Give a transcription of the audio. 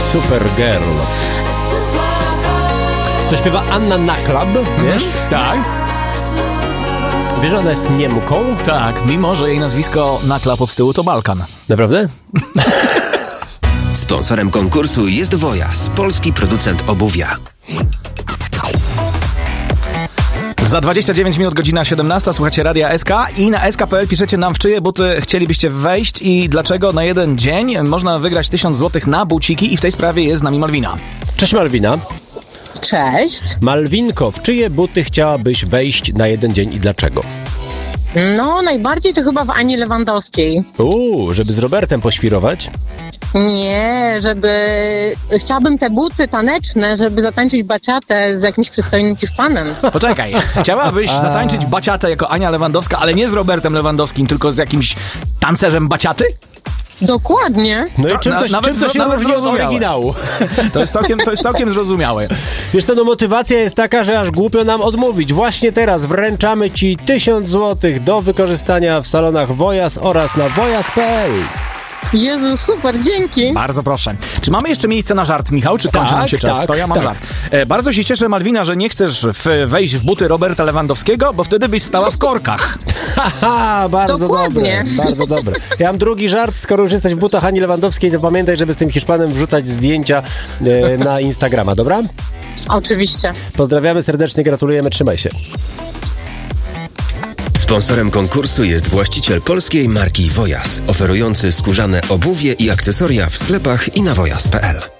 Supergirl. To śpiewa Anna Naklab, wiesz? Tak. Wiesz, że ona jest Niemką? Tak, mimo że jej nazwisko Naklab od tyłu to Balkan. Naprawdę? Sponsorem konkursu jest Wojas, polski producent obuwia. Za 29 minut, godzina 17, słuchacie Radia SK i na sk.pl piszecie nam, w czyje buty chcielibyście wejść i dlaczego na jeden dzień można wygrać 1000 zł na buciki i w tej sprawie jest z nami Malwina. Cześć Malwina. Cześć. Malwinko, w czyje buty chciałabyś wejść na jeden dzień i dlaczego? No, najbardziej to chyba w Ani Lewandowskiej. Żeby z Robertem poświrować? Nie, chciałabym te buty taneczne, żeby zatańczyć baciatę z jakimś przystojnym Hiszpanem. Poczekaj, chciałabyś zatańczyć baciatę jako Ania Lewandowska, ale nie z Robertem Lewandowskim, tylko z jakimś tancerzem baciaty? Dokładnie. No i czym to się różni od oryginału? To jest całkiem zrozumiałe. Wiesz co, no motywacja jest taka, że aż głupio nam odmówić. Właśnie teraz wręczamy Ci 1000 zł do wykorzystania w salonach Wojas oraz na wojas.pl. Jezu, super, dzięki. Bardzo proszę. Czy mamy jeszcze miejsce na żart, Michał? Czy kończy nam się czas? Tak, to ja mam żart. Bardzo się cieszę, Malwina, że nie chcesz wejść w buty Roberta Lewandowskiego, bo wtedy byś stała w korkach. Haha, bardzo Dokładnie. dobre, bardzo dobre. Ja mam drugi żart, skoro już jesteś w butach Ani Lewandowskiej, to pamiętaj, żeby z tym Hiszpanem wrzucać zdjęcia na Instagrama, dobra? Oczywiście. Pozdrawiamy serdecznie, gratulujemy, trzymaj się. Sponsorem konkursu jest właściciel polskiej marki Wojas, oferujący skórzane obuwie i akcesoria w sklepach i na wojas.pl.